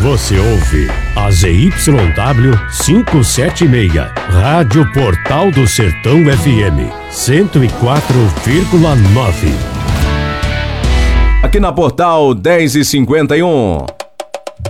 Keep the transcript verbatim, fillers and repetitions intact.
Você ouve a Z Y W quinhentos e setenta e seis, Rádio Portal do Sertão F M, cento e quatro vírgula nove. Aqui na Portal dez e cinquenta e um.